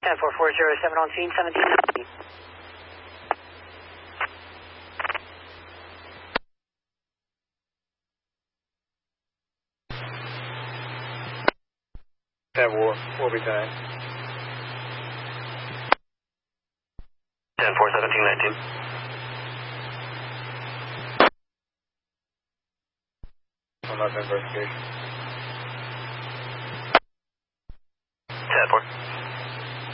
10-4-4-0-7 on scene, 1790. We'll be time. 10-4-17-19. I'm not in investigation. 10-4.